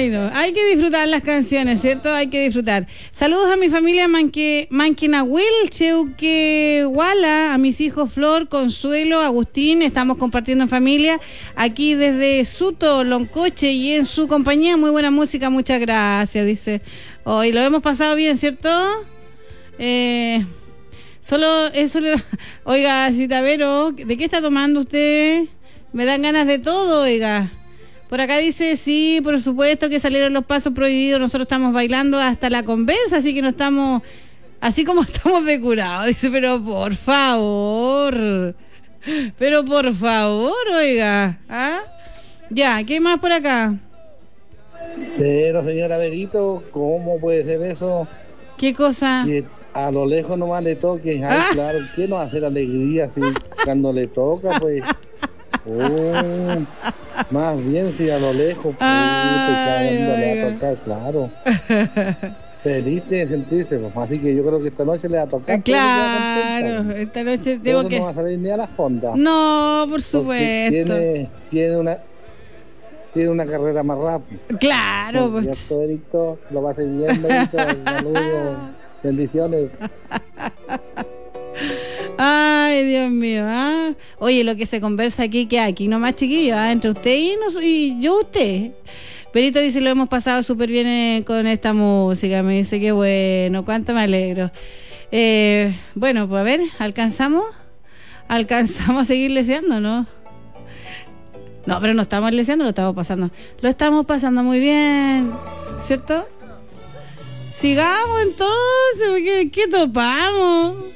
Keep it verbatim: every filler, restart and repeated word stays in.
Ay, no. Hay que disfrutar las canciones, ¿cierto? Hay que disfrutar. Saludos a mi familia Manque, Manquinahuil, Cheuquehuala, a mis hijos Flor, Consuelo, Agustín. Estamos compartiendo en familia aquí desde Suto, Loncoche y en su compañía. Muy buena música, muchas gracias, dice. Hoy lo hemos pasado bien, ¿cierto? Eh, solo eso le da... Oiga, Chitavero, ¿de qué está tomando usted? Me dan ganas de todo, oiga. Por acá dice, sí, por supuesto que salieron los pasos prohibidos, nosotros estamos bailando hasta la conversa, así que no estamos, así como estamos de curado. Dice, pero por favor, pero por favor, oiga. ¿Ah? Ya, ¿qué más por acá? Pero señora Berito, ¿cómo puede ser eso? ¿Qué cosa? Que a lo lejos nomás le toque. Ay, Ah. claro, ¿qué nos hace la alegría si cuando le toca, pues? Oh, más bien si a lo lejos, pues, Ay, cuando le va a oiga. tocar, claro. Feliz de sentirse, pues, así que yo creo que esta noche le va a tocar. Claro, esta noche tengo Eso que... no va a salir ni a la fonda. No, por Porque supuesto. tiene, tiene una tiene una carrera más rápida. Claro, Por pues. cierto, Berito, lo va a hacer bien, Berito. Saludos, bendiciones. Ay, Dios mío, ¿ah? Oye, lo que se conversa aquí, que aquí nomás, chiquillos, ¿ah? Entre usted y, nos, y yo, usted. Perito dice, lo hemos pasado súper bien eh, con esta música. Me dice, qué bueno, cuánto me alegro. Eh, bueno, pues a ver, ¿alcanzamos? ¿Alcanzamos a seguir leseando, no? No, pero no estamos leseando, lo estamos pasando. Lo estamos pasando muy bien, ¿cierto? Sigamos entonces, ¿qué, qué topamos?